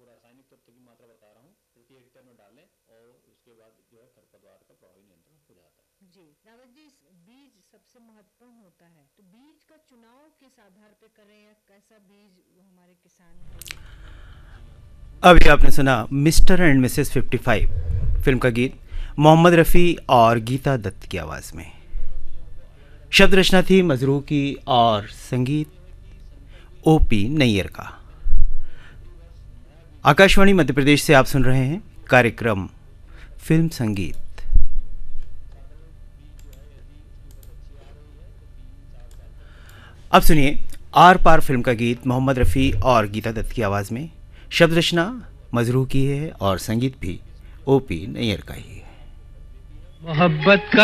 वो रासायनिक तत्व की मात्रा बता रहा हूँ प्रति हेक्टेयर में डालें और उसके बाद जो है खरपतवार का प्रभावी नियंत्रण हो जाता है। जी रावत जी, बीज सबसे महत्वपूर्ण होता है, तो बीज का चुनाव किस आधार पे करें या कैसा बीज हमारे किसान भाई। अभी आपने सुना मिस्टर एंड मिसेस 55 फिल्म का गीत मोहम्मद रफ़ी और गीता दत्त की आवाज़ में। शब्द रचना थी मजरू की और संगीत ओपी नैयर का। आकाशवाणी मध्य प्रदेश से आप सुन रहे हैं कार्यक्रम फिल्म संगीत। अब सुनिए आर पार फिल्म का गीत मोहम्मद रफ़ी और गीता दत्त की आवाज़ में। शब्द रचना मजरू की है और संगीत भी ओपी नैयर का ही है। मोहब्बत का